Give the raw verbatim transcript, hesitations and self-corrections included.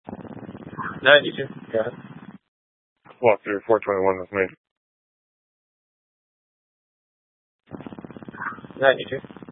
ninety-two. Go ahead. Walk through four twenty-one with me. ninety-two.